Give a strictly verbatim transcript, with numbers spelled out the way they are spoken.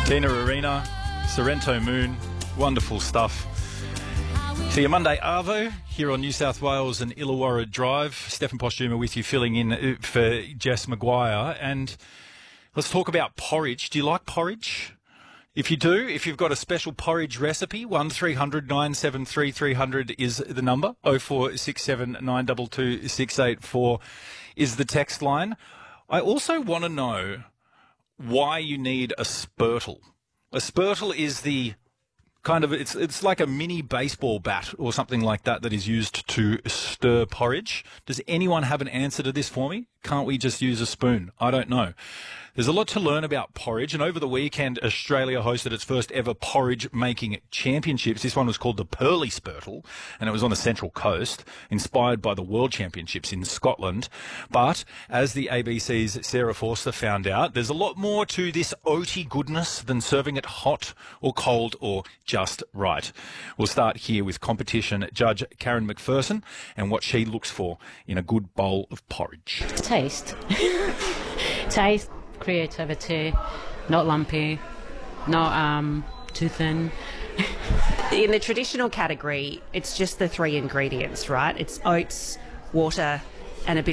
Tina Arena, Sorrento Moon, wonderful stuff. For your Monday Arvo here on New South Wales and Illawarra Drive. Stefan Postuma with you, filling in for Jess Maguire. And let's talk about porridge. Do you like porridge? If you do, if you've got a special porridge recipe, one three hundred nine seven three three hundred is the number. oh four six seven nine two two six eight four is the text line. I also want to know why you need a spurtle. A spurtle is the kind of, it's it's like a mini baseball bat or something like that that is used to stir porridge. Does anyone have an answer to this for me? Can't we just use a spoon? I don't know. There's a lot to learn about porridge, and over the weekend, Australia hosted its first ever porridge-making championships. This one was called the Pearly Spurtle, and it was on the Central Coast, inspired by the World Championships in Scotland. But, as the A B C's Sarah Forster found out, there's a lot more to this oaty goodness than serving it hot or cold or just right. We'll start here with competition judge Karen McPherson and what she looks for in a good bowl of porridge. Taste. Taste. Creativity, not lumpy, not um, too thin. In the traditional category, it's just the three ingredients, right? It's oats, water, and a bit